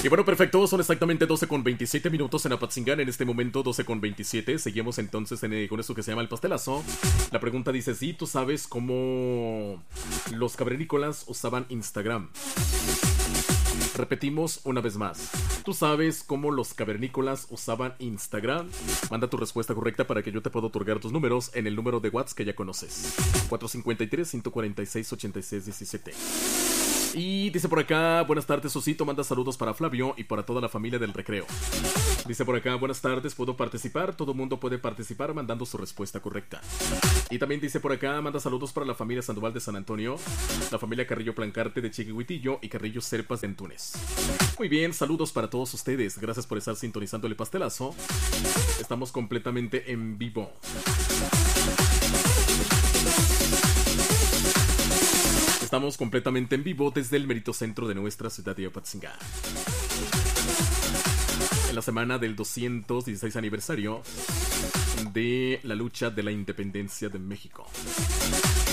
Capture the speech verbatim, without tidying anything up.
Y bueno, perfecto, son exactamente doce con veintisiete minutos en Apatzingán. En este momento doce con veintisiete. Seguimos entonces en, eh, con esto que se llama el pastelazo. La pregunta dice, sí, tú sabes cómo los cavernícolas usaban Instagram. Repetimos una vez más. ¿Tú sabes cómo los cavernícolas usaban Instagram? Manda tu respuesta correcta para que yo te pueda otorgar tus números en el número de WhatsApp que ya conoces. cuatro cinco tres, uno cuatro seis, ocho seis uno siete. Y dice por acá, buenas tardes, Osito, manda saludos para Flavio y para toda la familia del recreo. Dice por acá, buenas tardes, ¿puedo participar? Todo mundo puede participar mandando su respuesta correcta. Y también dice por acá, manda saludos para la familia Sandoval de San Antonio, la familia Carrillo Plancarte de Chiquihuitillo y Carrillo Serpas de Antunes. Muy bien, saludos para todos ustedes, gracias por estar sintonizando el pastelazo. Estamos completamente en vivo. Estamos completamente en vivo desde el Mérito Centro de nuestra ciudad de Apatzingán. En la semana del doscientos dieciséis aniversario de la lucha de la independencia de México.